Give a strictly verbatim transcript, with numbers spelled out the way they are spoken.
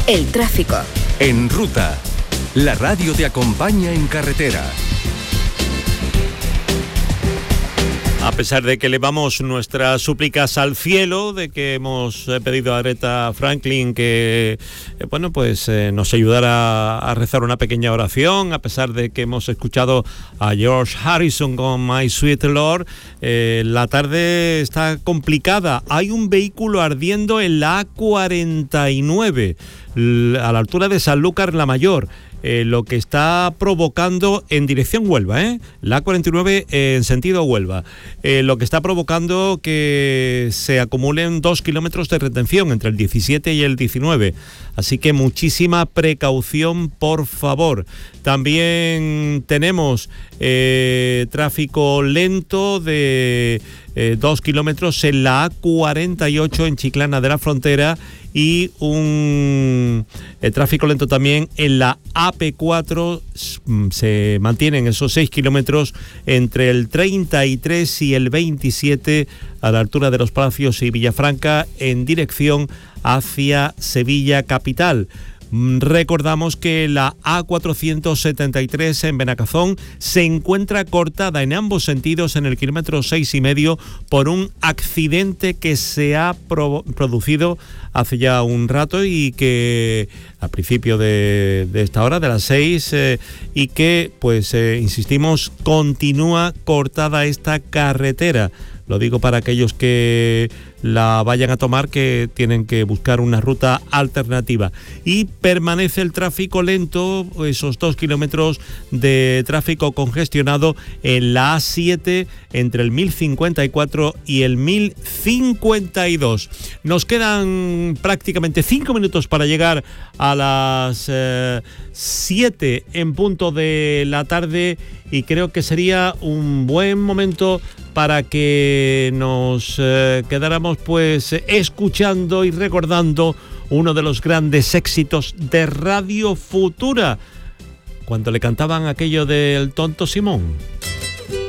El tráfico. En Ruta, la radio te acompaña en carretera. A pesar de que elevamos nuestras súplicas al cielo, de que hemos pedido a Aretha Franklin que, eh, bueno, pues eh, nos ayudara a rezar una pequeña oración, a pesar de que hemos escuchado a George Harrison con My Sweet Lord, eh, la tarde está complicada. Hay un vehículo ardiendo en la A cuarenta y nueve, a la altura de Sanlúcar la Mayor. Eh, lo que está provocando en dirección Huelva, ¿eh? la A cuarenta y nueve eh, en sentido Huelva, eh, lo que está provocando que se acumulen dos kilómetros de retención entre el diecisiete y el diecinueve, así que muchísima precaución, por favor. También tenemos eh, tráfico lento de eh, dos kilómetros en la A cuarenta y ocho en Chiclana de la Frontera y un eh, tráfico lento también en la A P cuatro. Se mantienen esos seis kilómetros entre el treinta y tres y el veintisiete a la altura de Los Palacios y Villafranca en dirección hacia Sevilla capital. Recordamos que la A cuatrocientos setenta y tres en Benacazón se encuentra cortada en ambos sentidos en el kilómetro seis y medio por un accidente que se ha pro- producido hace ya un rato y que al principio de, de esta hora, de las seis, eh, y que, pues, eh, insistimos, continúa cortada esta carretera. Lo digo para aquellos que la vayan a tomar, que tienen que buscar una ruta alternativa. Y permanece el tráfico lento, esos dos kilómetros de tráfico congestionado en la A siete entre el mil cincuenta y cuatro y el mil cincuenta y dos. Nos quedan prácticamente cinco minutos para llegar a las eh, siete en punto de la tarde y creo que sería un buen momento para que nos eh, quedáramos pues escuchando y recordando uno de los grandes éxitos de Radio Futura, cuando le cantaban aquello del Tonto Simón.